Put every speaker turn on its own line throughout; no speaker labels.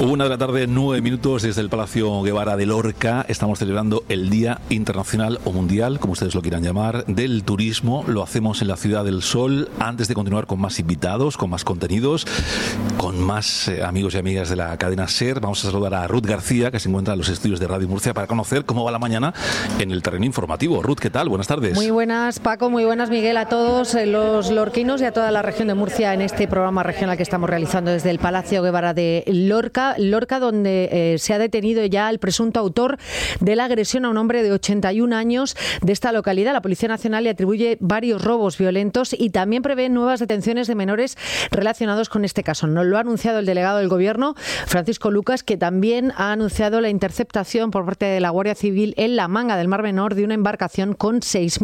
1 de la tarde, 9 minutos desde el Palacio Guevara de Lorca. Estamos celebrando el Día Internacional o Mundial, como ustedes lo quieran llamar, del turismo. Lo hacemos en la Ciudad del Sol. Antes de continuar con más invitados, con más contenidos, con más amigos y amigas de la cadena SER, vamos a saludar a Ruth García, que se encuentra en los estudios de Radio Murcia, para conocer cómo va la mañana en el terreno informativo. Ruth, ¿qué tal? Buenas tardes.
Muy buenas, Paco. Muy buenas, Miguel, a todos los lorquinos y a toda la región de Murcia en este programa regional que estamos realizando desde el Palacio Guevara de Lorca, donde se ha detenido ya al presunto autor de la agresión a un hombre de 81 años de esta localidad. La Policía Nacional le atribuye varios robos violentos y también prevé nuevas detenciones de menores relacionados con este caso. Nos lo ha anunciado el delegado del Gobierno, Francisco Lucas, que también ha anunciado la interceptación por parte de la Guardia Civil en la Manga del Mar Menor de una embarcación con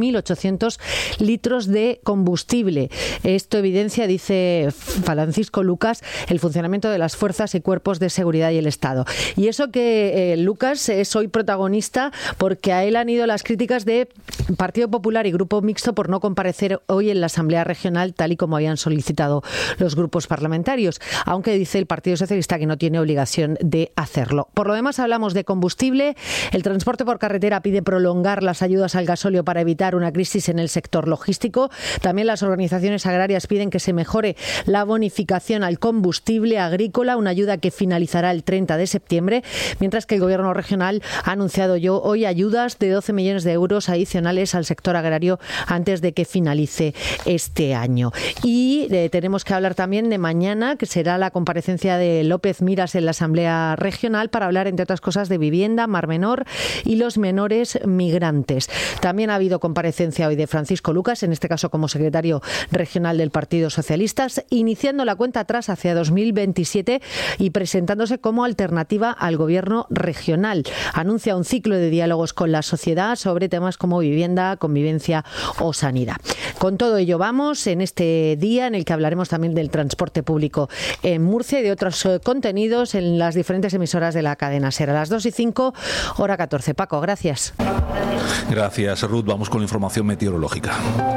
6.800 litros de combustible. Esto evidencia, dice Francisco Lucas, el funcionamiento de las fuerzas y cuerpos de seguridad y el Estado. Y eso que Lucas es hoy protagonista porque a él han ido las críticas de Partido Popular y Grupo Mixto por no comparecer hoy en la Asamblea Regional tal y como habían solicitado los grupos parlamentarios, aunque dice el Partido Socialista que no tiene obligación de hacerlo. Por lo demás, hablamos de combustible. El transporte por carretera pide prolongar las ayudas al gasóleo para evitar una crisis en el sector logístico. También las organizaciones agrarias piden que se mejore la bonificación al combustible agrícola, una ayuda que finalizará el 30 de septiembre, mientras que el Gobierno regional ha anunciado hoy ayudas de 12 millones de euros adicionales al sector agrario antes de que finalice este año. Y tenemos que hablar también de mañana, que será la comparecencia de López Miras en la Asamblea Regional para hablar, entre otras cosas, de vivienda, Mar Menor y los menores migrantes. También ha habido comparecencia hoy de Francisco Lucas, en este caso como secretario regional del Partido Socialista, iniciando la cuenta atrás hacia 2027 y presentándose como alternativa al Gobierno regional. Anuncia un ciclo de diálogos con la sociedad sobre temas como vivienda, convivencia o sanidad. Con todo ello vamos en este día en el que hablaremos también del transporte público en Murcia y de otros contenidos en las diferentes emisoras de la cadena SER. A las 2:05, hora 14. Paco, gracias.
Gracias, Ruth. Vamos con la información meteorológica.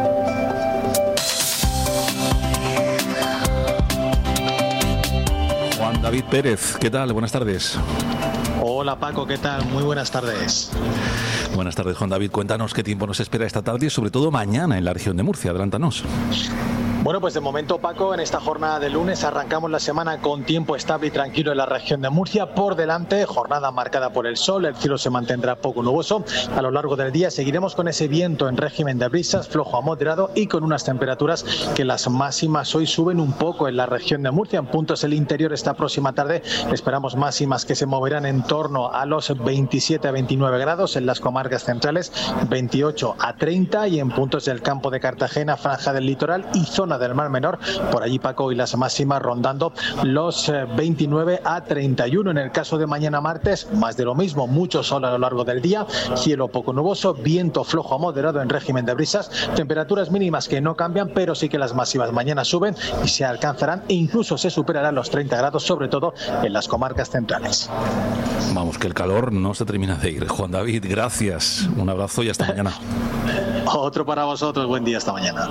Juan David Pérez, ¿qué tal? Buenas tardes.
Hola Paco, ¿qué tal? Muy buenas tardes.
Buenas tardes, Juan David. Cuéntanos qué tiempo nos espera esta tarde y sobre todo mañana en la región de Murcia. Adelántanos.
Bueno, pues de momento, Paco, en esta jornada de lunes arrancamos la semana con tiempo estable y tranquilo en la región de Murcia. Por delante, jornada marcada por el sol, el cielo se mantendrá poco nuboso. A lo largo del día seguiremos con ese viento en régimen de brisas, flojo a moderado y con unas temperaturas que las máximas hoy suben un poco en la región de Murcia. En puntos del interior esta próxima tarde esperamos máximas que se moverán en torno a los 27 a 29 grados, en las comarcas centrales 28 a 30 y en puntos del campo de Cartagena, franja del litoral y zona del Mar Menor, por allí Paco, y las máximas rondando los 29 a 31. En el caso de mañana martes, más de lo mismo, mucho sol a lo largo del día, cielo poco nuboso, viento flojo a moderado en régimen de brisas, temperaturas mínimas que no cambian, pero sí que las máximas mañana suben y se alcanzarán e incluso se superarán los 30 grados, sobre todo en las comarcas centrales.
Vamos, que el calor no se termina de ir. Juan David, gracias. Un abrazo y hasta mañana.
Otro para vosotros. Buen día, hasta mañana.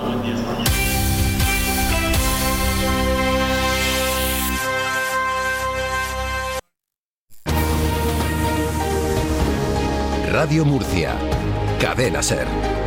Radio Murcia, Cadena SER.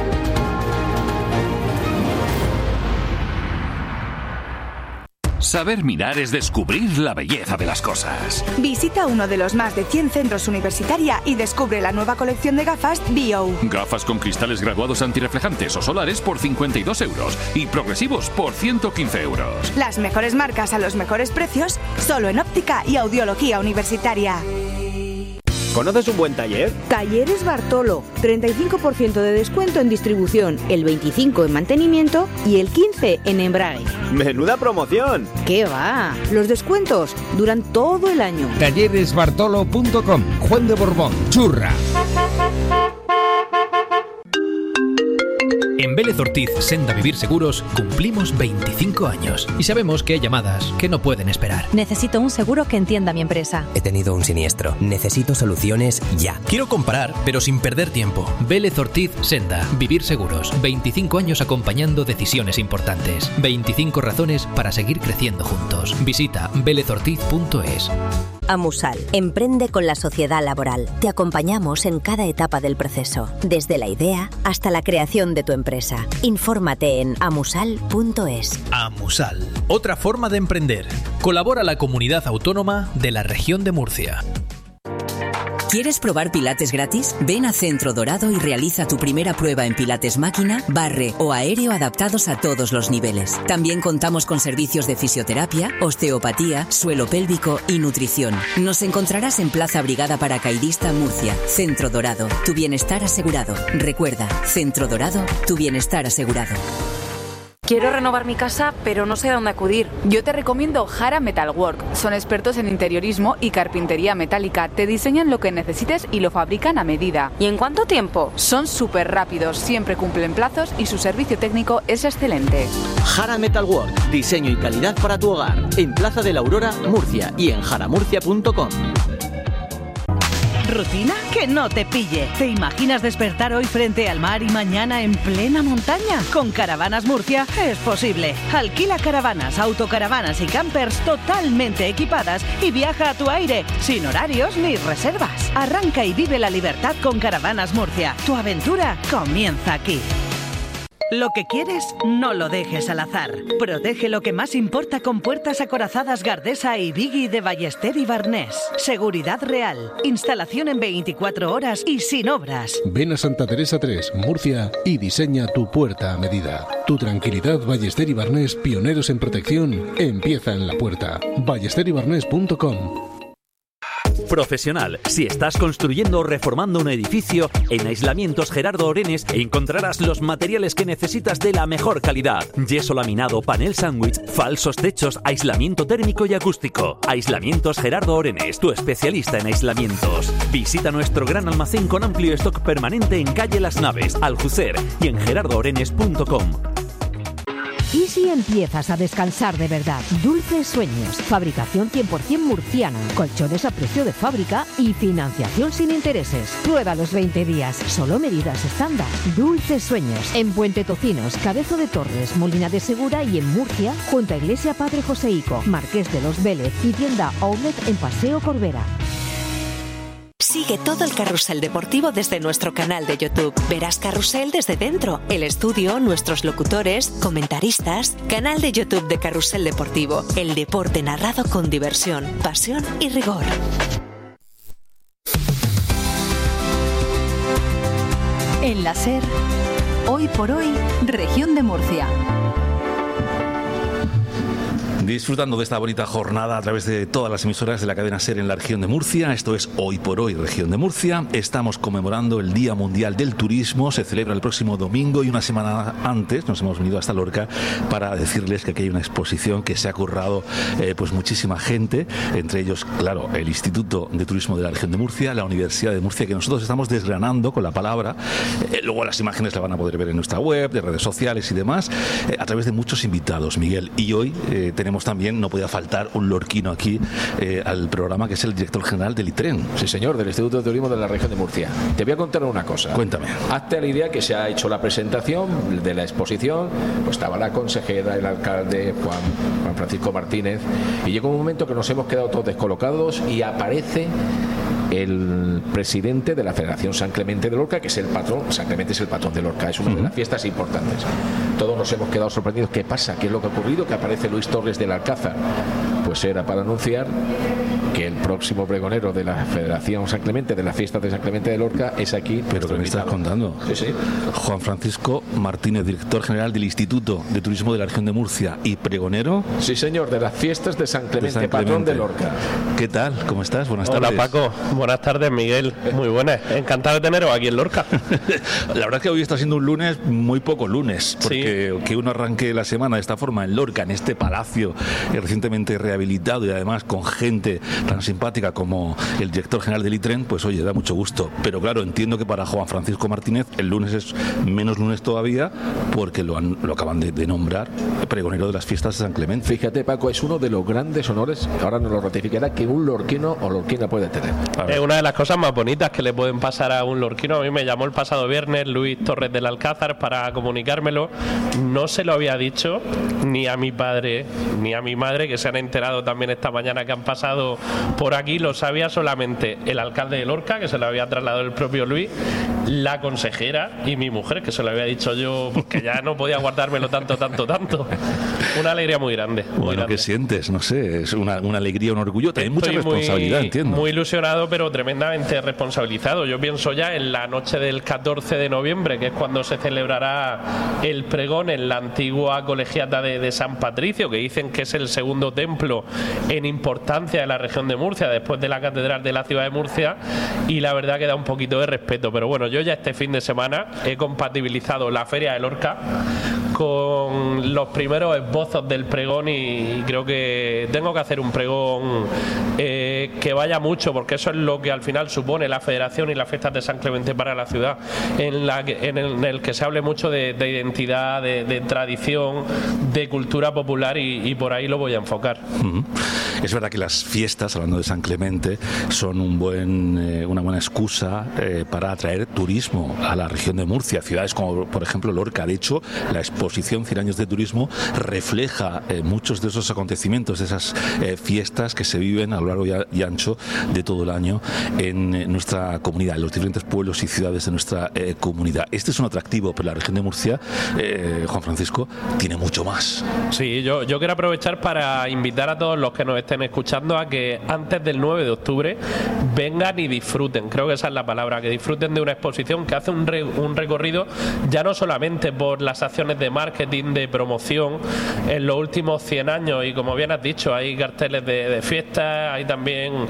Saber mirar es descubrir la belleza de las cosas.
Visita uno de los más de 100 centros Universitaria y descubre la nueva colección de gafas BO.
Gafas con cristales graduados antirreflejantes o solares por 52 euros y progresivos por 115 euros.
Las mejores marcas a los mejores precios, solo en óptica y audiología universitaria.
¿Conoces un buen taller?
Talleres Bartolo, 35% de descuento en distribución, el 25% en mantenimiento y el 15% en embrague.
¡Menuda promoción!
¿Qué va? Los descuentos duran todo el año.
Talleresbartolo.com, Juan de Borbón, Churra.
En Vélez Ortiz Senda Vivir Seguros cumplimos 25 años y sabemos que hay llamadas que no pueden esperar.
Necesito un seguro que entienda mi empresa.
He tenido un siniestro. Necesito soluciones ya.
Quiero comprar, pero sin perder tiempo. Vélez Ortiz Senda Vivir Seguros. 25 años acompañando decisiones importantes. 25 razones para seguir creciendo juntos. Visita velezortiz.es.
Amusal. Emprende con la sociedad laboral. Te acompañamos en cada etapa del proceso, desde la idea hasta la creación de tu empresa. Infórmate en amusal.es.
Amusal. Otra forma de emprender. Colabora la Comunidad Autónoma de la Región de Murcia.
¿Quieres probar Pilates gratis? Ven a Centro Dorado y realiza tu primera prueba en Pilates máquina, barre o aéreo adaptados a todos los niveles. También contamos con servicios de fisioterapia, osteopatía, suelo pélvico y nutrición. Nos encontrarás en Plaza Brigada Paracaidista, Murcia. Centro Dorado, tu bienestar asegurado. Recuerda, Centro Dorado, tu bienestar asegurado.
Quiero renovar mi casa, pero no sé a dónde acudir.
Yo te recomiendo Jara Metalwork. Son expertos en interiorismo y carpintería metálica. Te diseñan lo que necesites y lo fabrican a medida.
¿Y en cuánto tiempo?
Son súper rápidos, siempre cumplen plazos y su servicio técnico es excelente.
Jara Metalwork. Diseño y calidad para tu hogar. En Plaza de la Aurora, Murcia y en jaramurcia.com.
¿Rutina? Que no te pille. ¿Te imaginas despertar hoy frente al mar y mañana en plena montaña? Con Caravanas Murcia es posible. Alquila caravanas, autocaravanas y campers totalmente equipadas y viaja a tu aire, sin horarios ni reservas. Arranca y vive la libertad con Caravanas Murcia. Tu aventura comienza aquí. Lo que quieres, no lo dejes al azar. Protege lo que más importa con puertas acorazadas Gardesa y Biggie de Ballester y Barnés. Seguridad real. Instalación en 24 horas y sin obras.
Ven a Santa Teresa 3, Murcia, y diseña tu puerta a medida. Tu tranquilidad, Ballester y Barnés, pioneros en protección, empieza en la puerta. ballesterybarnés.com.
Profesional. Si estás construyendo o reformando un edificio, en Aislamientos Gerardo Orenes encontrarás los materiales que necesitas de la mejor calidad. Yeso laminado, panel sándwich, falsos techos, aislamiento térmico y acústico. Aislamientos Gerardo Orenes, tu especialista en aislamientos. Visita nuestro gran almacén con amplio stock permanente en calle Las Naves, Aljucer y en gerardoorenes.com.
¿Y si empiezas a descansar de verdad? Dulces Sueños, fabricación 100% murciana, colchones a precio de fábrica y financiación sin intereses. Prueba los 20 días, solo medidas estándar. Dulces Sueños, en Puente Tocinos, Cabezo de Torres, Molina de Segura y en Murcia, junto a Iglesia Padre Joseico, Marqués de los Vélez y tienda Outlet en Paseo Corbera.
Sigue todo el carrusel deportivo desde nuestro canal de YouTube. Verás Carrusel desde dentro, el estudio, nuestros locutores, comentaristas. Canal de YouTube de Carrusel Deportivo. El deporte narrado con diversión, pasión y rigor.
En la SER, hoy por hoy, Región de Murcia.
Disfrutando de esta bonita jornada a través de todas las emisoras de la cadena SER en la región de Murcia. Esto es Hoy por Hoy, Región de Murcia. Estamos conmemorando el Día Mundial del Turismo. Se celebra el próximo domingo y una semana antes nos hemos venido hasta Lorca para decirles que aquí hay una exposición que se ha currado pues muchísima gente, entre ellos, claro, el Instituto de Turismo de la región de Murcia, la Universidad de Murcia, que nosotros estamos desgranando con la palabra. Luego las imágenes las van a poder ver en nuestra web, de redes sociales y demás, a través de muchos invitados, Miguel. Y hoy tenemos también, no podía faltar un lorquino aquí al programa, que es el director general del ITREN.
Sí, señor, del Instituto de Turismo de la región de Murcia. Te voy a contar una cosa.
Cuéntame.
Hazte la idea que se ha hecho la presentación de la exposición, pues estaba la consejera, el alcalde, Juan Francisco Martínez, y llegó un momento que nos hemos quedado todos descolocados y aparece el presidente de la Federación San Clemente de Lorca, que es el patrón. San Clemente es el patrón de Lorca, es una de las fiestas importantes. Todos nos hemos quedado sorprendidos. ¿Qué pasa? ¿Qué es lo que ha ocurrido? Que aparece Luis Torres del Alcázar. Pues era para anunciar que el próximo pregonero de la Federación San Clemente, de las fiestas de San Clemente de Lorca, es aquí.
¿Pero qué me estás contando?
Sí, sí.
Juan Francisco Martínez, director general del Instituto de Turismo de la región de Murcia y pregonero.
Sí, señor, de las fiestas de San Clemente, patrón de Lorca.
¿Qué tal? ¿Cómo estás? Buenas tardes.
Hola, Paco. Buenas tardes, Miguel. Muy buenas. Encantado de teneros aquí en Lorca.
La verdad es que hoy está siendo un lunes muy poco lunes, porque que uno arranque la semana de esta forma en Lorca, en este palacio recientemente rehabilitado y además con gente tan simpática como el director general del ITREN, pues oye, da mucho gusto. Pero claro, entiendo que para Juan Francisco Martínez el lunes es menos lunes todavía, porque lo acaban de nombrar pregonero de las fiestas de San Clemente.
Fíjate, Paco, es uno de los grandes honores, ahora nos lo ratificará, que un lorquino o lorquina puede tener.
Es una de las cosas más bonitas que le pueden pasar a un lorquino. A mí me llamó el pasado viernes Luis Torres del Alcázar para comunicármelo. No se lo había dicho ni a mi padre ni a mi madre, que se han enterado enterado también esta mañana que han pasado por aquí. Lo sabía solamente el alcalde de Lorca, que se lo había trasladado el propio Luis, la consejera y mi mujer, que se lo había dicho yo, porque ya no podía guardármelo tanto. Una alegría muy grande.
¿Qué sientes? No sé, es una alegría, un orgullo, también mucha responsabilidad, entiendo.
Muy ilusionado, pero tremendamente responsabilizado. Yo pienso ya en la noche del 14 de noviembre, que es cuando se celebrará el pregón en la antigua colegiata de San Patricio, que dicen que es el segundo templo en importancia de la región de Murcia, después de la catedral de la ciudad de Murcia, y la verdad que da un poquito de respeto. Pero bueno, yo ya este fin de semana he compatibilizado la Feria de Lorca con los primeros esbozos del pregón, y creo que tengo que hacer un pregón que vaya mucho, porque eso es lo que al final supone la federación y las fiestas de San Clemente para la ciudad, en el que se hable mucho de identidad, de tradición, de cultura popular, y por ahí lo voy a enfocar.
Es verdad que las fiestas, hablando de San Clemente, son una buena excusa para atraer turismo a la región de Murcia, ciudades como por ejemplo Lorca. De hecho, la exposición 100 años de turismo refleja muchos de esos acontecimientos, de esas fiestas que se viven a lo largo y ancho de todo el año en nuestra comunidad, en los diferentes pueblos y ciudades de nuestra comunidad. Este es un atractivo, pero la región de Murcia, Juan Francisco, tiene mucho más.
Sí, yo quiero aprovechar para invitar a todos los que nos estén escuchando a que antes del 9 de octubre vengan y disfruten. Creo que esa es la palabra, que disfruten de una exposición que hace un recorrido ya no solamente por las acciones de marketing, de promoción en los últimos 100 años, y como bien has dicho, hay carteles de fiestas, hay también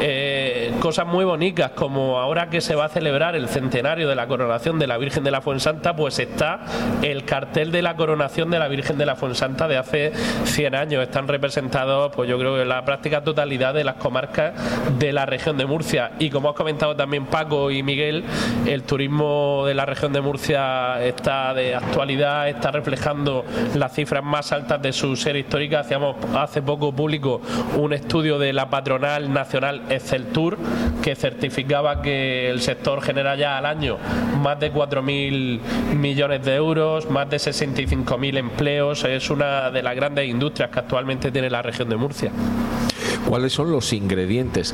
cosas muy bonitas, como ahora que se va a celebrar el centenario de la coronación de la Virgen de la Fuensanta, pues está el cartel de la coronación de la Virgen de la Fuensanta de hace 100 años. Están representados, pues yo creo que la práctica totalidad de las comarcas de la región de Murcia, y como has comentado también Paco y Miguel, el turismo de la región de Murcia está de actualidad, está reflejando las cifras más altas de su serie histórica. Hacíamos hace poco público un estudio de la patronal nacional Exceltur, que certificaba que el sector genera ya al año más de 4.000 millones de euros, más de 65.000 empleos. Es una de las grandes industrias que actualmente tiene la región de Murcia.
¿Cuáles son los ingredientes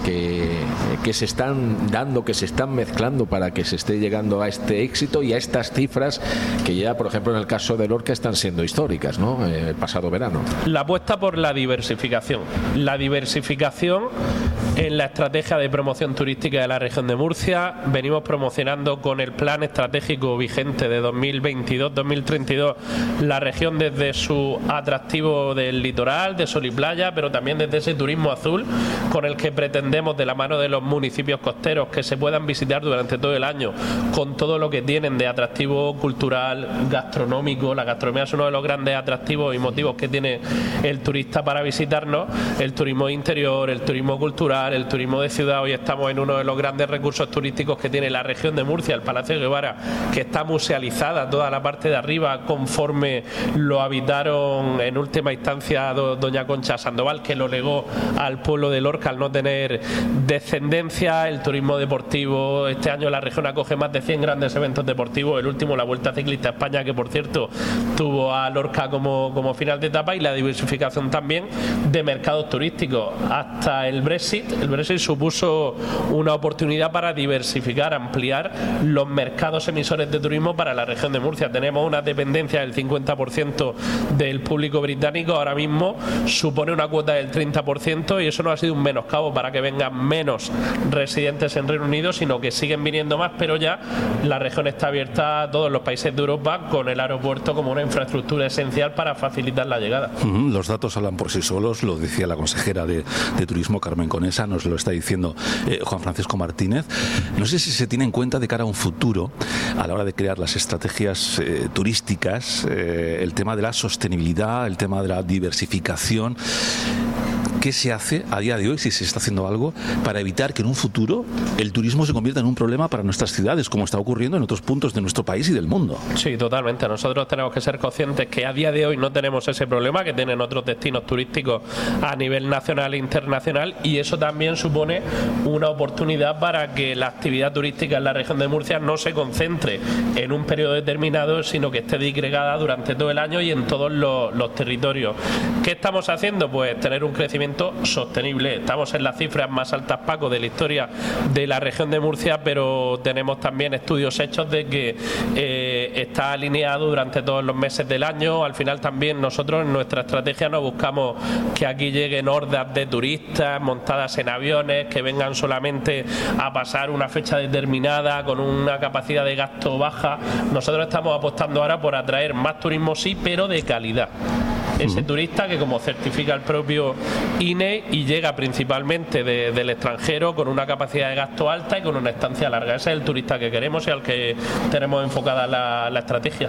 que se están dando, que se están mezclando para que se esté llegando a este éxito y a estas cifras que ya, por ejemplo, en el caso de Lorca están siendo históricas, ¿no? El pasado verano.
La apuesta por la diversificación. La diversificación en la estrategia de promoción turística de la región de Murcia. Venimos promocionando con el plan estratégico vigente de 2022-2032 la región desde su atractivo del litoral, de sol y playa, pero también desde ese turismo azul con el que pretendemos, de la mano de los municipios costeros, que se puedan visitar durante todo el año, con todo lo que tienen de atractivo cultural, gastronómico. La gastronomía es uno de los grandes atractivos y motivos que tiene el turista para visitarnos. El turismo interior, el turismo cultural, el turismo de ciudad. Hoy estamos en uno de los grandes recursos turísticos que tiene la región de Murcia, el Palacio de Guevara, que está musealizada toda la parte de arriba conforme lo habitaron en última instancia doña Concha Sandoval, que lo legó al pueblo de Lorca al no tener descendencia. El turismo deportivo, este año la región acoge más de 100 grandes eventos deportivos, el último la Vuelta Ciclista a España, que por cierto tuvo a Lorca como final de etapa, y la diversificación también de mercados turísticos. Hasta el Brexit supuso una oportunidad para diversificar, ampliar los mercados emisores de turismo para la región de Murcia. Tenemos una dependencia del 50% del público británico, ahora mismo supone una cuota del 30%, y eso no ha sido un menoscabo para que vengan menos residentes en Reino Unido, sino que siguen viniendo más, pero ya la región está abierta a todos los países de Europa, con el aeropuerto como una infraestructura esencial para facilitar la llegada.
Los datos hablan por sí solos, lo decía la consejera de Turismo, Carmen Conesa, nos lo está diciendo Juan Francisco Martínez. No sé si se tiene en cuenta de cara a un futuro, a la hora de crear las estrategias turísticas, el tema de la sostenibilidad, el tema de la diversificación, ¿qué se hace a día de hoy, si se está haciendo algo, para evitar que en un futuro el turismo se convierta en un problema para nuestras ciudades, como está ocurriendo en otros puntos de nuestro país y del mundo?
Sí, totalmente. Nosotros tenemos que ser conscientes que a día de hoy no tenemos ese problema que tienen otros destinos turísticos a nivel nacional e internacional, y eso también supone una oportunidad para que la actividad turística en la región de Murcia no se concentre en un periodo determinado, sino que esté disgregada durante todo el año y en todos los territorios. ¿Qué estamos haciendo? Pues tener un crecimiento sostenible. Estamos en las cifras más altas, Paco, de la historia de la región de Murcia, pero tenemos también estudios hechos de que está alineado durante todos los meses del año. Al final también nosotros en nuestra estrategia no buscamos que aquí lleguen hordas de turistas montadas en aviones que vengan solamente a pasar una fecha determinada con una capacidad de gasto baja. Nosotros estamos apostando ahora por atraer más turismo, sí, pero de calidad. Ese turista que, como certifica el propio INE, y llega principalmente del extranjero con una capacidad de gasto alta y con una estancia larga. Ese es el turista que queremos y al que tenemos enfocada la estrategia.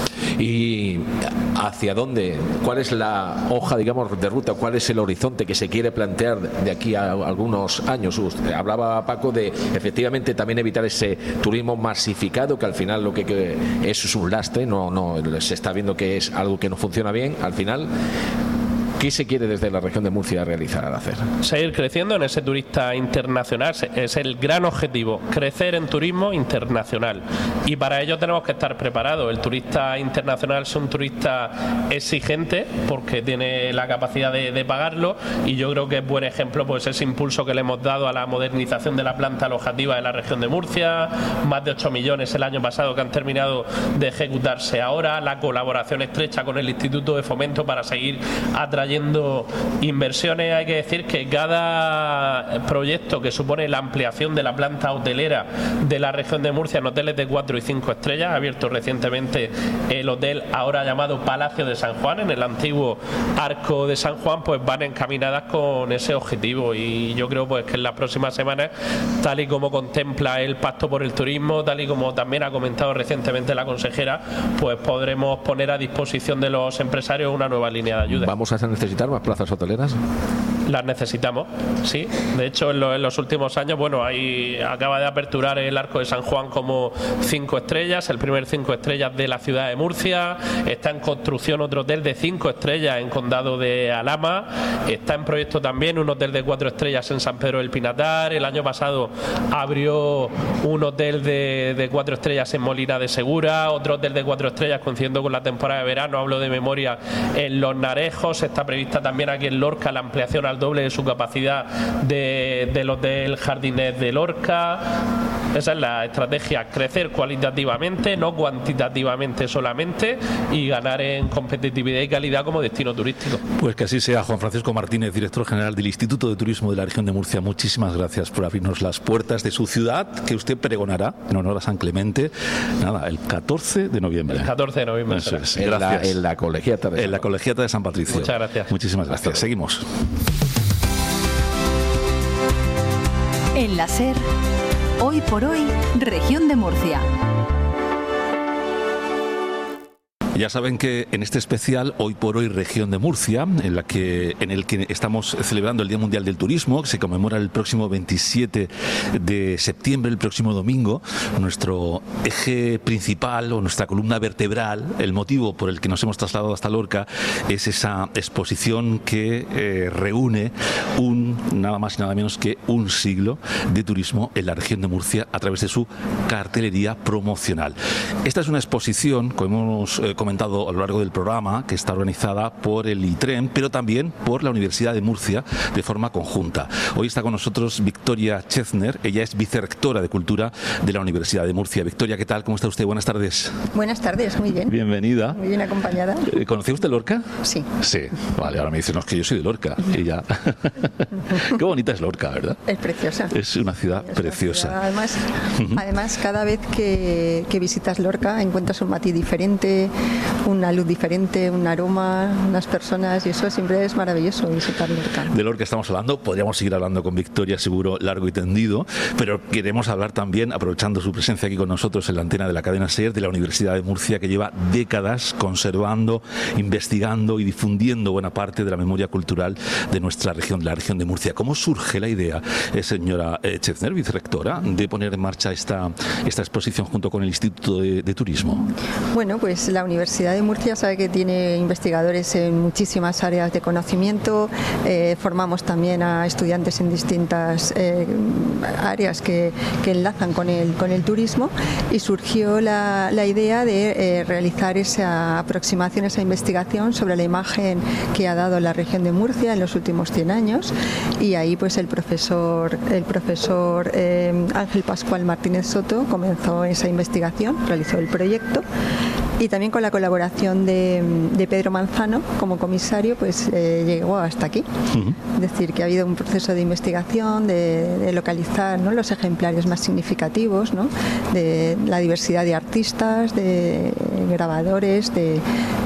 ¿Y hacia dónde? ¿Cuál es la hoja, digamos, de ruta? ¿Cuál es el horizonte que se quiere plantear de aquí a algunos años? Usted hablaba, Paco, de efectivamente también evitar ese turismo masificado, que al final lo que es un lastre, no se está viendo que es algo que no funciona bien. Al final, ¿qué se quiere desde la región de Murcia realizar, hacer? Seguir creciendo en ese turista internacional. Es el gran objetivo, crecer en turismo internacional. Y para ello tenemos que estar preparados. El turista internacional es un turista exigente porque tiene la capacidad de pagarlo, y yo creo que es buen ejemplo pues ese impulso que le hemos dado a la modernización de la planta alojativa de la región de Murcia, más de 8 millones el año pasado que han terminado de ejecutarse ahora, la colaboración estrecha con el Instituto de Fomento para seguir atrayendo inversiones. Hay que decir que cada proyecto que supone la ampliación de la planta hotelera de la región de Murcia en hoteles de 4 y 5 estrellas, ha abierto recientemente el hotel ahora llamado Palacio de San Juan, en el antiguo Arco de San Juan, pues van encaminadas con ese objetivo. Y yo creo pues que en las próximas semanas, tal y como contempla el Pacto por el Turismo, tal y como también ha comentado recientemente la consejera, pues podremos poner a disposición de los empresarios una nueva línea de ayuda. ¿Vamos a necesitar más plazas hoteleras? Las necesitamos, sí. De hecho, en los últimos años, bueno, ahí acaba de aperturar el Arco de San Juan como 5 estrellas, el primer 5 estrellas de la ciudad de Murcia. Está en construcción otro hotel de 5 estrellas en Condado de Alhama. Está en proyecto también un hotel de 4 estrellas en San Pedro del Pinatar. El año pasado abrió un hotel de 4 estrellas en Molina de Segura, otro hotel de 4 estrellas coincidiendo con la temporada de verano, hablo de memoria, en Los Narejos. Está prevista también aquí en Lorca la ampliación al doble de su capacidad del Hotel Jardines de Lorca. Esa es la estrategia, crecer cualitativamente, no cuantitativamente solamente, y ganar en competitividad y calidad como destino turístico.
Pues que así sea. Juan Francisco Martínez, director general del Instituto de Turismo de la región de Murcia, muchísimas gracias por abrirnos las puertas de su ciudad, que usted pregonará en honor a San Clemente, nada, el 14 de noviembre.
El 14 de noviembre.
Eso es. Gracias.
En la colegiata
de San Patricio.
Muchas gracias.
Muchísimas gracias. Seguimos.
En la SER, hoy por hoy, región de Murcia.
Ya saben que en este especial Hoy por Hoy Región de Murcia, en el que estamos celebrando el Día Mundial del Turismo, que se conmemora el próximo 27 de septiembre, el próximo domingo, nuestro eje principal o nuestra columna vertebral, el motivo por el que nos hemos trasladado hasta Lorca, es esa exposición que reúne nada más y nada menos que un siglo de turismo en la región de Murcia a través de su cartelería promocional. Esta es una exposición, como hemos comentado a lo largo del programa, que está organizada por el ITREM, pero también por la Universidad de Murcia de forma conjunta. Hoy está con nosotros Victoria Chezner, ella es vicerrectora de Cultura de la Universidad de Murcia. Victoria, ¿qué tal? ¿Cómo está usted? Buenas tardes.
Buenas tardes, muy bien.
Bienvenida.
Muy bien acompañada.
¿Conocía usted Lorca?
Sí.
Sí, vale, ahora me dicen, no, es que yo soy de Lorca. Y ya. Qué bonita es Lorca, ¿verdad?
Es preciosa.
Es una ciudad preciosa.
Además, cada vez que visitas Lorca encuentras un matiz diferente. una luz diferente, un aroma, unas personas, y eso siempre es maravilloso visitar Lorca.
De Lorca estamos hablando, podríamos seguir hablando con Victoria seguro largo y tendido, pero queremos hablar también, aprovechando su presencia aquí con nosotros en la antena de la cadena SER, de la Universidad de Murcia, que lleva décadas conservando, investigando y difundiendo buena parte de la memoria cultural de nuestra región, de la región de Murcia. ¿Cómo surge la idea, señora Echezner, vicerrectora, de poner en marcha esta exposición junto con el Instituto de Turismo?
Bueno, pues la Universidad de Murcia sabe que tiene investigadores en muchísimas áreas de conocimiento, formamos también a estudiantes en distintas áreas que enlazan con el turismo, y surgió la idea de realizar esa aproximación, esa investigación sobre la imagen que ha dado la región de Murcia en los últimos 100 años, y ahí pues el profesor Ángel Pascual Martínez Soto comenzó esa investigación, realizó el proyecto, y también con la colaboración de Pedro Manzano como comisario, pues llegó hasta aquí. Es decir, que ha habido un proceso de investigación, de localizar, ¿no?, los ejemplares más significativos, ¿no?, de la diversidad de artistas, de grabadores, de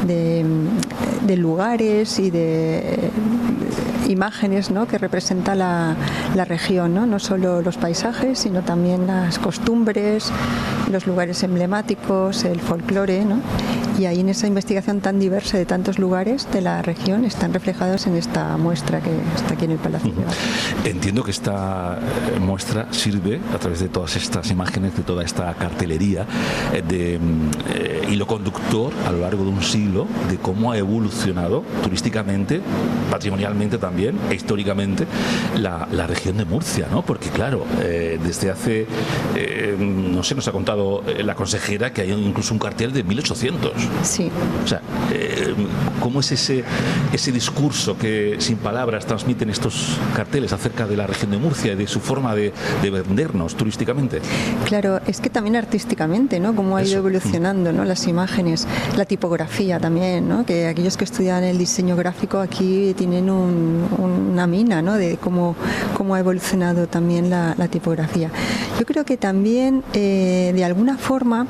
lugares y de imágenes, ¿no?, que representa la región, ¿no? No solo los paisajes, sino también las costumbres, los lugares emblemáticos, el folclore, ¿no? Y ahí en esa investigación tan diversa de tantos lugares de la región están reflejados en esta muestra que está aquí en el Palacio de Guevara.
Entiendo que esta muestra sirve, a través de todas estas imágenes, de toda esta cartelería, de hilo conductor a lo largo de un siglo de cómo ha evolucionado turísticamente, patrimonialmente también, e históricamente la región de Murcia, ¿no? Porque claro, desde hace, no sé, nos ha contado la consejera que hay incluso un cartel de 1800.
Sí.
O sea, ¿cómo es ese discurso que sin palabras transmiten estos carteles acerca de la región de Murcia y de su forma de vendernos turísticamente?
Claro, es que también artísticamente, ¿no?, cómo ha ido evolucionando, ¿no?, las imágenes, la tipografía también, ¿no?, que aquellos que estudian el diseño gráfico aquí tienen una mina, ¿no?, de cómo ha evolucionado también la tipografía. Yo creo que también, de alguna forma,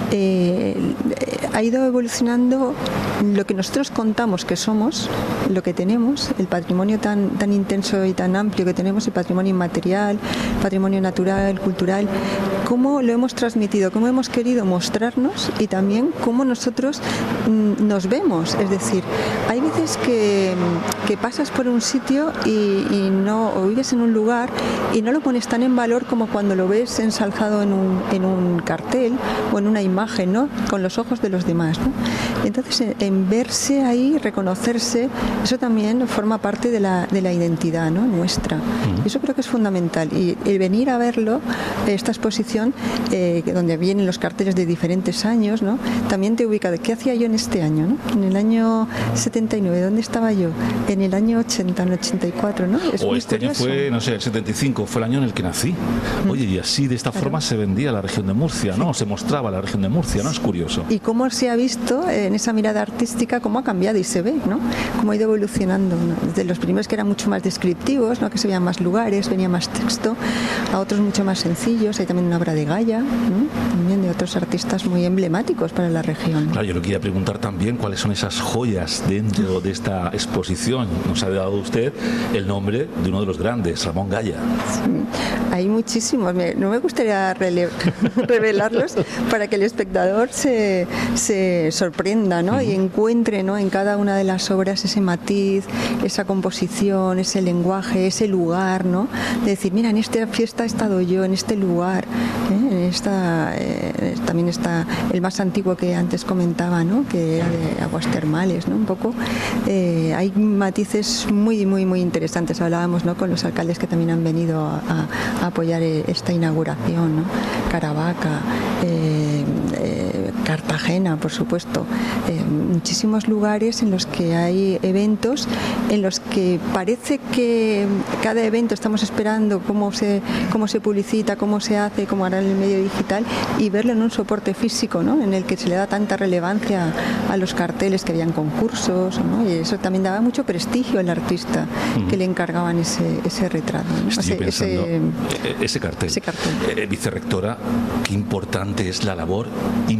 ha ido evolucionando lo que nosotros contamos que somos, lo que tenemos, el patrimonio tan intenso y tan amplio que tenemos, el patrimonio inmaterial, patrimonio natural, cultural, cómo lo hemos transmitido, cómo hemos querido mostrarnos, y también cómo nosotros nos vemos. Es decir, hay veces que pasas por un sitio o vives en un lugar y no lo pones tan en valor como cuando lo ves ensalzado en un cartel o en una imagen, ¿no?, con los ojos de los demás, ¿no? Entonces, en verse ahí, reconocerse, eso también forma parte de la identidad, ¿no?, nuestra. Eso creo que es fundamental. Y el venir a verlo, esta exposición, donde vienen los carteles de diferentes años, ¿no?, también te ubica de qué hacía yo en este año, ¿no? En el año 79, ¿dónde estaba yo? En el año 80, en el 84, ¿no? Es
o este curioso. Año fue, no sé, el 75, fue el año en el que nací. Oye, y así, de esta forma se vendía la región de Murcia, ¿no? Se mostraba la región de Murcia, ¿no? Es curioso.
Y cómo se ha visto en esa mirada artística, cómo ha cambiado y se ve, ¿no?, cómo ha ido evolucionando, ¿no? Desde los primeros que eran mucho más descriptivos, ¿no?, que se veían más lugares, venía más texto, a otros mucho más sencillos. Hay también una obra de Gaya, ¿no?, también de otros artistas muy emblemáticos para la región.
Claro, yo le quería preguntar también cuáles son esas joyas dentro de esta exposición. Nos ha dado usted el nombre de uno de los grandes, Ramón Gaya.
Sí, hay muchísimos. No me gustaría revelarlos para que el espectador se sorprenda, ¿no?, y encuentre, ¿no?, en cada una de las obras ese matiz, esa composición, ese lenguaje, ese lugar, ¿no?, de decir, mira, en esta fiesta he estado yo, en este lugar, también está el más antiguo que antes comentaba, ¿no?, que era de aguas termales, ¿no?, un poco. Hay matices muy, muy, muy interesantes. Hablábamos, ¿no?, con los alcaldes que también han venido a apoyar esta inauguración, ¿no?, Caravaca, Cartagena, por supuesto, muchísimos lugares en los que hay eventos en los que parece que cada evento estamos esperando cómo se publicita, cómo se hace, cómo hará en el medio digital, y verlo en un soporte físico, ¿no?, en el que se le da tanta relevancia a los carteles, que habían concursos, ¿no?, y eso también daba mucho prestigio al artista que le encargaban ese retrato, ¿no?
Estoy pensando, ese cartel. Vicerrectora, qué importante es la labor investigativa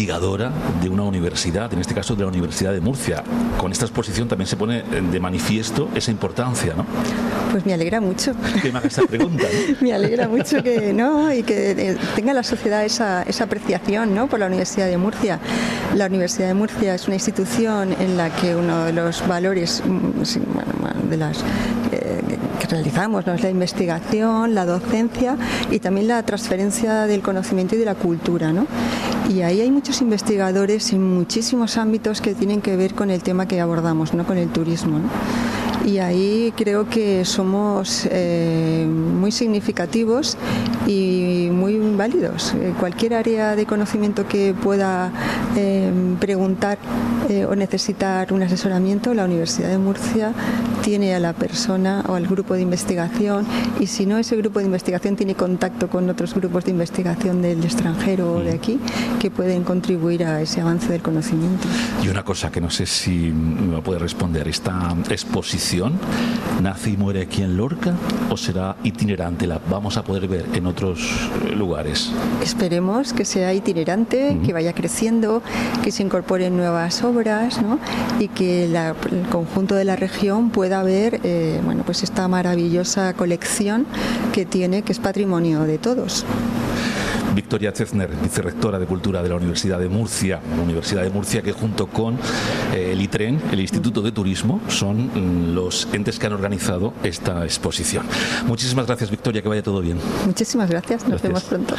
investigadora de una universidad, en este caso de la Universidad de Murcia. Con esta exposición también se pone de manifiesto esa importancia, ¿no?
Pues me alegra mucho.
Que me haga esta pregunta, ¿no?
Me alegra mucho que, ¿no? Y que tenga la sociedad esa apreciación, ¿no? Por la Universidad de Murcia. La Universidad de Murcia es una institución en la que uno de los valores de las que realizamos, ¿no? Es la investigación, la docencia y también la transferencia del conocimiento y de la cultura, ¿no? Y ahí hay muchos investigadores en muchísimos ámbitos que tienen que ver con el tema que abordamos, ¿no? Con el turismo, ¿no? Y ahí creo que somos muy significativos y muy válidos. Cualquier área de conocimiento que pueda preguntar o necesitar un asesoramiento, la Universidad de Murcia tiene a la persona o al grupo de investigación, y si no, ese grupo de investigación tiene contacto con otros grupos de investigación del extranjero o de aquí que pueden contribuir a ese avance del conocimiento.
Y una cosa que no sé si me puede responder, ¿esta exposición nace y muere aquí en Lorca o será itinerante? ¿La vamos a poder ver en otros lugares?
Esperemos que sea itinerante, que vaya creciendo, que se incorporen nuevas obras, ¿no? Y que el conjunto de la región pueda ver pues esta maravillosa colección que tiene, que es patrimonio de todos.
Victoria Zechner, vicerrectora de Cultura de la Universidad de Murcia, que junto con el ITREN, el Instituto de Turismo, son los entes que han organizado esta exposición. Muchísimas gracias, Victoria, que vaya todo bien.
Muchísimas gracias, nos vemos pronto.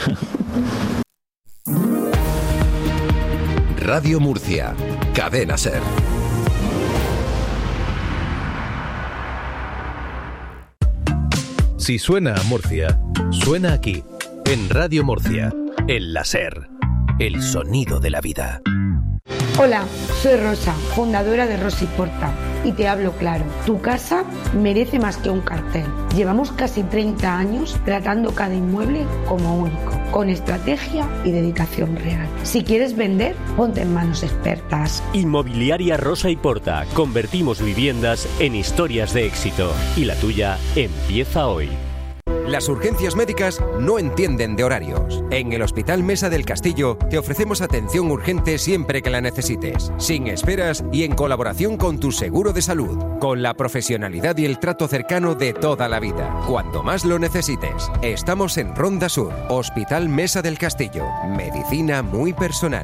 Radio Murcia, Cadena SER.
Si suena a Murcia, suena aquí. En Radio Murcia, el láser, el sonido de la vida.
Hola, soy Rosa, fundadora de Rosa y Porta, y te hablo claro. Tu casa merece más que un cartel. Llevamos casi 30 años tratando cada inmueble como único, con estrategia y dedicación real. Si quieres vender, ponte en manos expertas.
Inmobiliaria Rosa y Porta. Convertimos viviendas en historias de éxito. Y la tuya empieza hoy.
Las urgencias médicas no entienden de horarios. En el Hospital Mesa del Castillo te ofrecemos atención urgente siempre que la necesites, sin esperas y en colaboración con tu seguro de salud, con la profesionalidad y el trato cercano de toda la vida, cuando más lo necesites. Estamos en Ronda Sur, Hospital Mesa del Castillo, medicina muy personal.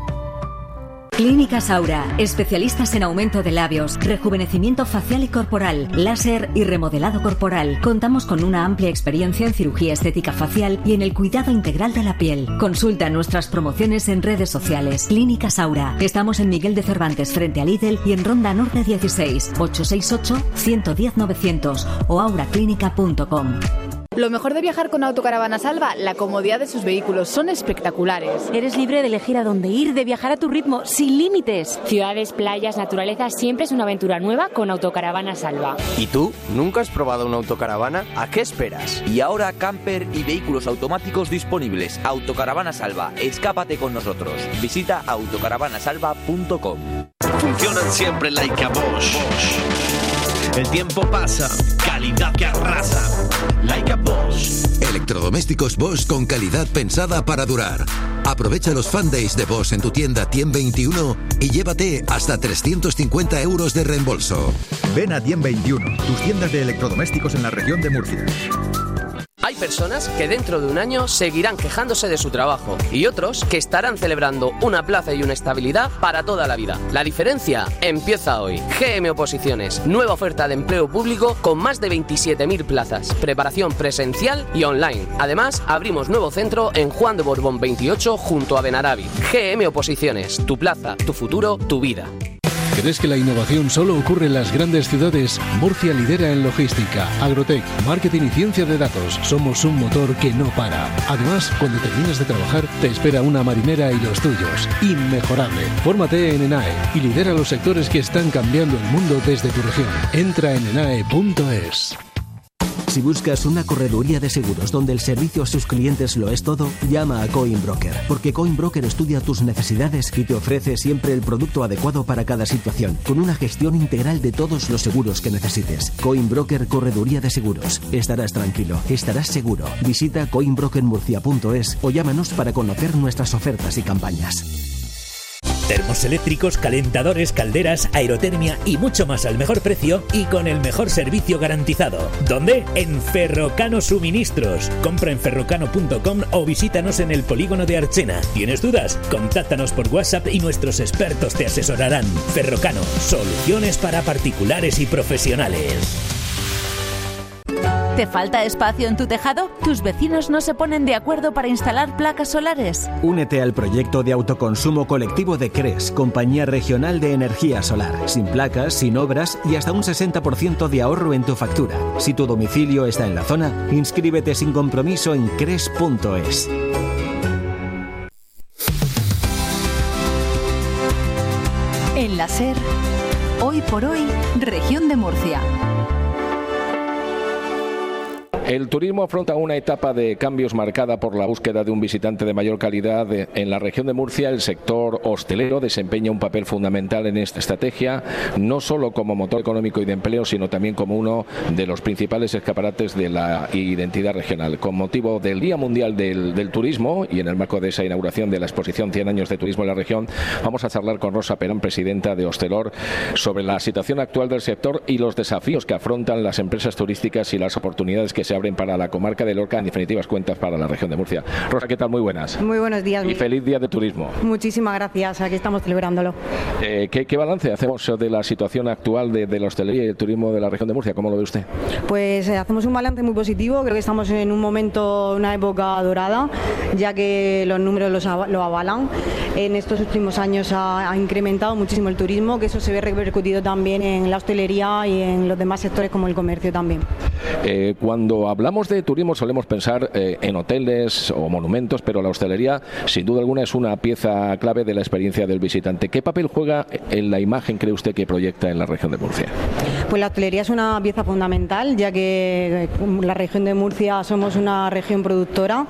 Clínica Saura, especialistas en aumento de labios, rejuvenecimiento facial y corporal, láser y remodelado corporal. Contamos con una amplia experiencia en cirugía estética facial y en el cuidado integral de la piel. Consulta nuestras promociones en redes sociales. Clínica Saura. Estamos en Miguel de Cervantes frente a Lidl y en Ronda Norte 16, 868-110-900 o auraclínica.com.
Lo mejor de viajar con Autocaravana Salva, la comodidad de sus vehículos. Son espectaculares.
Eres libre de elegir a dónde ir, de viajar a tu ritmo, sin límites.
Ciudades, playas, naturaleza, siempre es una aventura nueva con Autocaravana Salva.
¿Y tú? ¿Nunca has probado una autocaravana? ¿A qué esperas?
Y ahora camper y vehículos automáticos disponibles. Autocaravana Salva. Escápate con nosotros. Visita autocaravanasalva.com.
Funcionan siempre like a Bosch. El tiempo pasa, calidad que arrasa. Like a Bosch.
Electrodomésticos Bosch con calidad pensada para durar. Aprovecha los Fan Days de Bosch en tu tienda Tien 21 y llévate hasta 350 euros de reembolso.
Ven a Tien 21, tus tiendas de electrodomésticos en la región de Murcia.
Hay personas que dentro de un año seguirán quejándose de su trabajo y otros que estarán celebrando una plaza y una estabilidad para toda la vida. La diferencia empieza hoy. GM Oposiciones, nueva oferta de empleo público con más de 27.000 plazas, preparación presencial y online. Además, abrimos nuevo centro en Juan de Borbón 28 junto a Benarabi. GM Oposiciones, tu plaza, tu futuro, tu vida.
¿Crees que la innovación solo ocurre en las grandes ciudades? Murcia lidera en logística, agrotech, marketing y ciencia de datos. Somos un motor que no para. Además, cuando termines de trabajar, te espera una marinera y los tuyos. Inmejorable. Fórmate en ENAE y lidera los sectores que están cambiando el mundo desde tu región. Entra en enae.es.
Si buscas una correduría de seguros donde el servicio a sus clientes lo es todo, llama a Coinbroker, porque Coinbroker estudia tus necesidades y te ofrece siempre el producto adecuado para cada situación, con una gestión integral de todos los seguros que necesites. Coinbroker Correduría de Seguros. Estarás tranquilo, estarás seguro. Visita coinbrokermurcia.es o llámanos para conocer nuestras ofertas y campañas.
Termos eléctricos, calentadores, calderas, aerotermia y mucho más al mejor precio y con el mejor servicio garantizado. ¿Dónde? En Ferrocano Suministros. Compra en ferrocano.com o visítanos en el polígono de Archena. ¿Tienes dudas? Contáctanos por WhatsApp y nuestros expertos te asesorarán. Ferrocano, soluciones para particulares y profesionales.
¿Te falta espacio en tu tejado? ¿Tus vecinos no se ponen de acuerdo para instalar placas solares?
Únete al proyecto de autoconsumo colectivo de CRES, Compañía Regional de Energía Solar. Sin placas, sin obras y hasta un 60% de ahorro en tu factura. Si tu domicilio está en la zona, inscríbete sin compromiso en cres.es.
En la SER, hoy por hoy, Región de Murcia.
El turismo afronta una etapa de cambios marcada por la búsqueda de un visitante de mayor calidad. En la región de Murcia, el sector hostelero desempeña un papel fundamental en esta estrategia, no solo como motor económico y de empleo, sino también como uno de los principales escaparates de la identidad regional. Con motivo del Día Mundial del Turismo y en el marco de esa inauguración de la exposición 100 años de turismo en la región, vamos a charlar con Rosa Perán, presidenta de Hostelor, sobre la situación actual del sector y los desafíos que afrontan las empresas turísticas y las oportunidades que se abren para la comarca de Lorca, en definitivas cuentas para la región de Murcia. Rosa, ¿qué tal? Muy buenas.
Muy buenos días.
Y feliz Día de Turismo.
Muchísimas gracias, aquí estamos celebrándolo.
¿Qué balance hacemos de la situación actual de la hostelería y el turismo de la región de Murcia? ¿Cómo lo ve usted?
Pues hacemos un balance muy positivo, creo que estamos en un momento, una época dorada, ya que los números lo avalan. En estos últimos años ha incrementado muchísimo el turismo, que eso se ve repercutido también en la hostelería y en los demás sectores como el comercio también.
Cuando hablamos de turismo solemos pensar en hoteles o monumentos, pero la hostelería sin duda alguna es una pieza clave de la experiencia del visitante. ¿Qué papel juega en la imagen, cree usted, que proyecta en la región de Murcia?
Pues la hostelería es una pieza fundamental, ya que la región de Murcia somos una región productora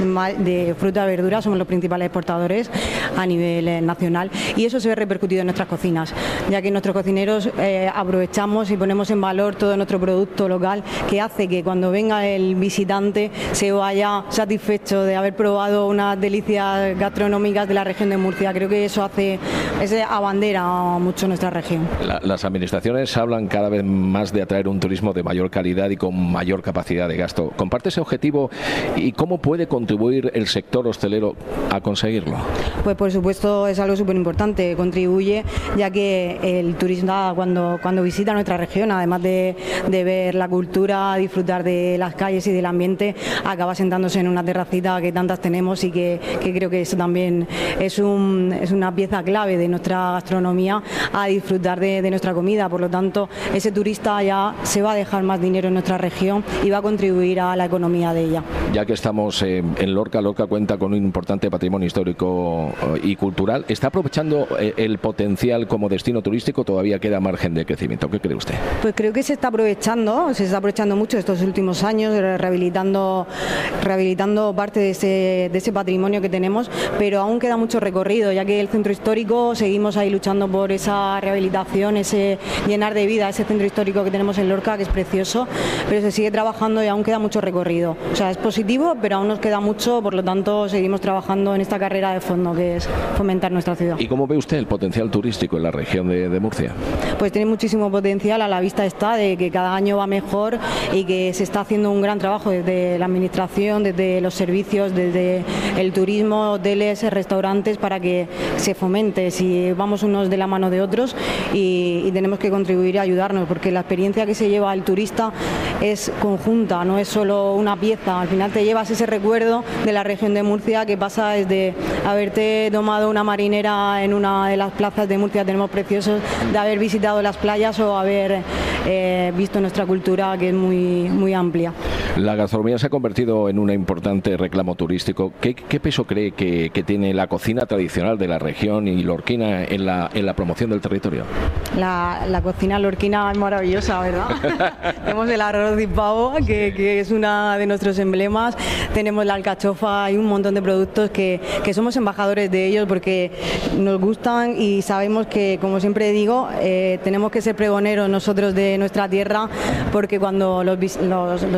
de fruta y verdura, somos los principales exportadores a nivel nacional y eso se ve repercutido en nuestras cocinas, ya que nuestros cocineros aprovechamos y ponemos en valor todo nuestro producto local, que hace que cuando venga el visitante se vaya satisfecho de haber probado unas delicias gastronómicas de la región de Murcia. Creo que eso abandera mucho nuestra región.
Las administraciones hablan cada vez más de atraer un turismo de mayor calidad y con mayor capacidad de gasto. ¿Comparte ese objetivo y cómo puede contribuir el sector hostelero a conseguirlo?
Pues por supuesto es algo súper importante, contribuye, ya que el turista cuando visita nuestra región, además de ver la cultura, disfrutar de las calles y del ambiente, acaba sentándose en una terracita que tantas tenemos y que creo que eso también es una pieza clave de nuestra gastronomía, a disfrutar de nuestra comida. Por lo tanto, ese turista ya se va a dejar más dinero en nuestra región y va a contribuir a la economía de ella.
Ya que estamos en Lorca cuenta con un importante patrimonio histórico y cultural. ¿Está aprovechando el potencial como destino turístico? ¿Todavía queda margen de crecimiento? ¿Qué cree usted?
Pues creo que se está aprovechando mucho estos últimos años, rehabilitando parte de ese patrimonio que tenemos, pero aún queda mucho recorrido, ya que el centro histórico seguimos ahí luchando por esa rehabilitación, ese llenar de vida ese centro histórico que tenemos en Lorca, que es precioso, pero se sigue trabajando y aún queda mucho recorrido. O sea, es positivo, pero aún nos queda mucho, por lo tanto seguimos trabajando en esta carrera de fondo, que es fomentar nuestra ciudad.
¿Y cómo ve usted el potencial turístico en la región de Murcia?
Pues tiene muchísimo potencial, a la vista está de que cada año va mejor y que se está haciendo un gran trabajo desde la administración, desde los servicios, desde el turismo, hoteles, restaurantes, para que se fomente, si vamos unos de la mano de otros y tenemos que contribuir a ayudarnos, porque la experiencia que se lleva el turista es conjunta, no es solo una pieza, al final te llevas ese recuerdo de la región de Murcia que pasa desde haberte tomado una marinera en una de las plazas de Murcia, tenemos preciosos, de haber visitado las playas o haber visto nuestra cultura, que es muy amplia.
La gastronomía se ha convertido en un importante reclamo turístico. ¿Qué peso cree que tiene la cocina tradicional de la región y lorquina en la promoción del territorio?
La cocina lorquina es maravillosa, ¿verdad? Tenemos el arroz y pavo, que es una de nuestros emblemas. Tenemos la alcachofa y un montón de productos que somos embajadores de ellos porque nos gustan y sabemos que, como siempre digo, tenemos que ser pregoneros nosotros de nuestra tierra, porque cuando los turistas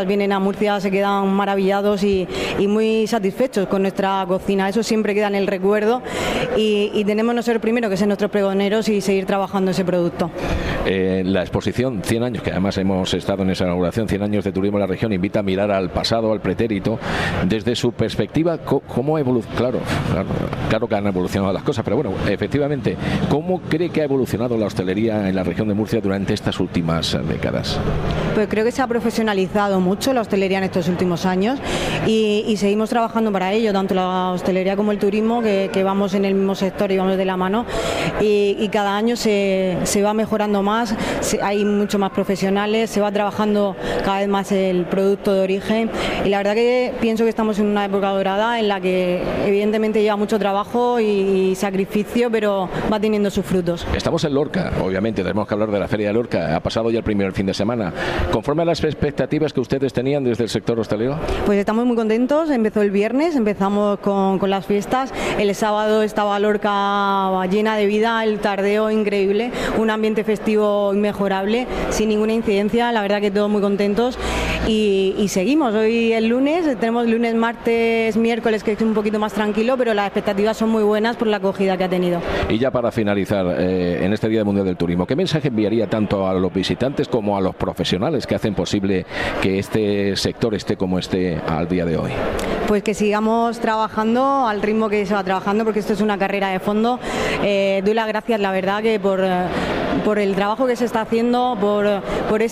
turistas vienen a Murcia, se quedan maravillados y muy satisfechos con nuestra cocina. Eso siempre queda en el recuerdo y tenemos no ser primero que ser nuestros pregoneros y seguir trabajando ese producto.
La exposición 100 años, que además hemos estado en esa inauguración, 100 años de turismo en la región, invita a mirar al pasado, al pretérito, desde su perspectiva, ¿cómo ha evolucionado? Claro que han evolucionado las cosas, pero bueno, efectivamente, ¿cómo cree que ha evolucionado la hostelería en la región de Murcia durante estas últimas décadas?
Pues creo que se ha profesionalizado mucho la hostelería en estos últimos años y seguimos trabajando para ello, tanto la hostelería como el turismo, que vamos en el mismo sector y vamos de la mano, y cada año se va mejorando más, hay mucho más profesionales, se va trabajando cada vez más el producto de origen y la verdad que pienso que estamos en una época dorada en la que evidentemente lleva mucho trabajo y sacrificio, pero va teniendo sus frutos.
Estamos en Lorca, obviamente tenemos que hablar de la Feria de Lorca, ha pasado ya el primer fin de semana. ¿Conforme a las expectativas que ustedes tenían desde el sector hostelero?
Pues estamos muy contentos, empezó el viernes, empezamos con las fiestas, el sábado estaba Lorca llena de vida, el tardeo increíble, un ambiente festivo inmejorable, sin ninguna incidencia, la verdad que todos muy contentos y seguimos. Hoy el lunes, tenemos lunes, martes, miércoles que es un poquito más tranquilo, pero las expectativas son muy buenas por la acogida que ha tenido.
Y ya para finalizar, en este Día Mundial del Turismo, ¿qué mensaje enviaría tanto a los visitantes como a los profesionales que hacen posible que este sector esté como esté al día de hoy?
Pues que sigamos trabajando al ritmo que se va trabajando, porque esto es una carrera de fondo. Doy las gracias, la verdad, que por el trabajo que se está haciendo, por